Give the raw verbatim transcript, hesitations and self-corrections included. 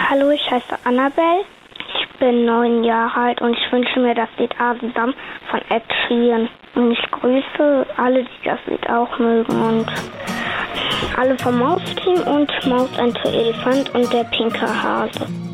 Hallo, ich heiße Annabelle. Ich bin neun Jahre alt und ich wünsche mir das Lied Asam von Ed Sheeran. Und ich grüße alle, die das Lied auch mögen und alle vom Mausteam und Maus and the Elephant und der pinke Hase.